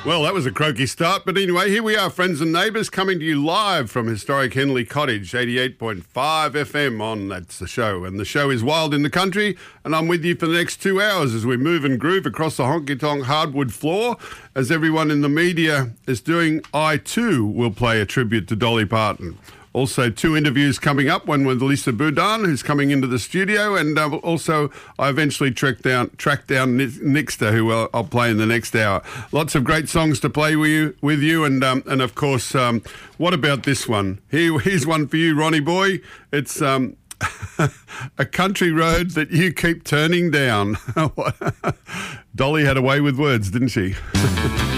Well, that was a croaky start, but anyway, here we are, friends and neighbours, coming to you live from historic Henley Cottage, 88.5 FM on That's the Show. And the show is Wild in the Country, and I'm with you for the next 2 hours as we move and groove across the honky-tonk hardwood floor. As everyone in the media is doing, I too will play a tribute to Dolly Parton. Also, 2 interviews coming up, one with Lisa Boudin, who's coming into the studio, and also I eventually tracked down Nixter, who I'll play in the next hour. Lots of great songs to play with you, and of course, what about this one? Here's one for you, Ronnie boy. It's a country road that you keep turning down. Dolly had a way with words, didn't she?